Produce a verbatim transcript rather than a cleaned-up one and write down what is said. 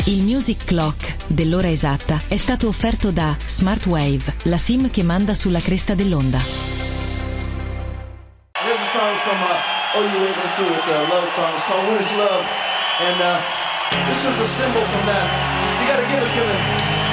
Il Music Clock dell'ora esatta è stato offerto da Smartwave, la SIM che manda sulla cresta dell'onda. Here's a song from uh, Oh You Wait Too. It's a love song. It's called When Is Love. And uh, this was a symbol from that. You gotta give it to me.